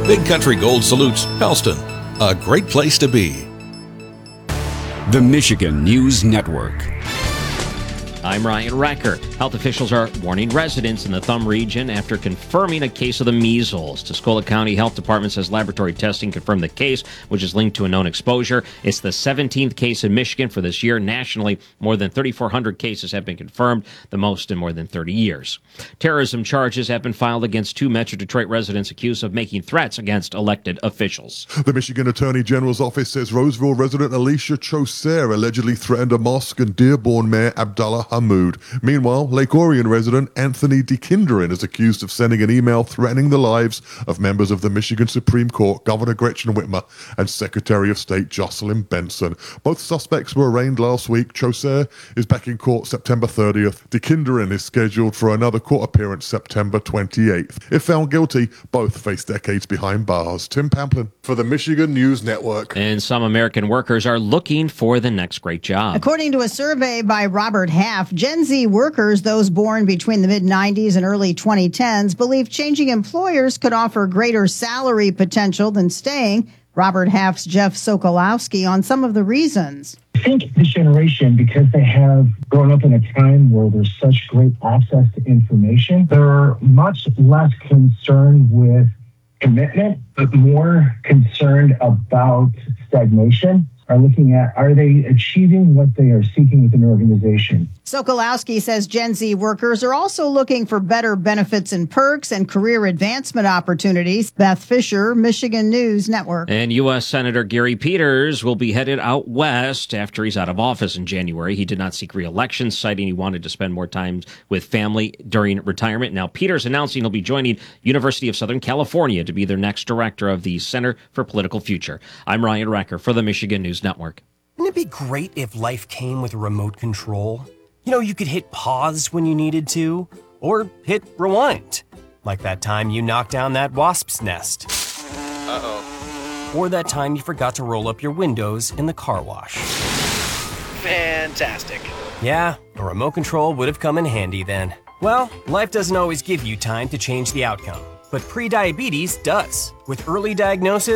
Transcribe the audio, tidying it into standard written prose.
Big Country Gold salutes Pellston, a great place to be. The Michigan News Network. I'm Ryan Recker. Health officials are warning residents in the Thumb region after confirming a case of the measles. Tuscola County Health Department says laboratory testing confirmed the case, which is linked to a known exposure. It's the 17th case in Michigan for this year. Nationally, more than 3,400 cases have been confirmed, the most in more than 30 years. Terrorism charges have been filed against 2 Metro Detroit residents accused of making threats against elected officials. The Michigan Attorney General's office says Roseville resident Alicia Choser allegedly threatened a mosque and Dearborn Mayor Abdallah Hammoud. Meanwhile, Lake Orion resident Anthony DeKinderen is accused of sending an email threatening the lives of members of the Michigan Supreme Court, Governor Gretchen Whitmer, and Secretary of State Jocelyn Benson. Both suspects were arraigned last week. Choser is back in court September 30th. DeKinderen is scheduled for another court appearance September 28th. If found guilty, both face decades behind bars. Tim Pamplin for the Michigan News Network. And some American workers are looking for the next great job. According to a survey by Robert Half, Gen Z workers, those born between the mid-90s and early 2010s, believe changing employers could offer greater salary potential than staying. Robert Half's Jeff Sokolowski on some of the reasons. I think this generation, because they have grown up in a time where there's such great access to information, they're much less concerned with commitment, but more concerned about stagnation. Are looking at, are they achieving what they are seeking within an organization? Sokolowski says Gen Z workers are also looking for better benefits and perks and career advancement opportunities. Beth Fisher, Michigan News Network. And U.S. Senator Gary Peters will be headed out west after he's out of office in January. He did not seek re-election, citing he wanted to spend more time with family during retirement. Now, Peters announcing he'll be joining University of Southern California to be their next director of the Center for Political Future. I'm Ryan Recker for the Michigan News Network. Wouldn't it be great if life came with a remote control? You know, you could hit pause when you needed to, or hit rewind. Like that time you knocked down that wasp's nest. Uh-oh. Or that time you forgot to roll up your windows in the car wash. Fantastic. Yeah, a remote control would have come in handy then. Well, life doesn't always give you time to change the outcome, but prediabetes does. With early diagnosis,